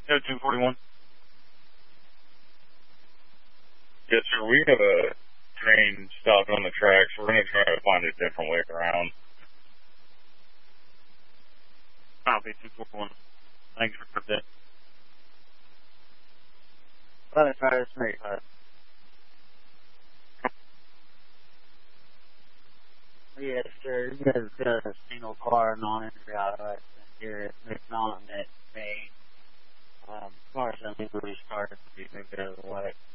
No, 241. Yes, sir. We have a train stopped on the tracks. We're going to try to find a different way around. Copy, 241. Thanks for that. Let's try to make that. Yes, sir. You guys got a single car non-entry auto accident here at McDonald at May. Cars on English started to be moved out of the way.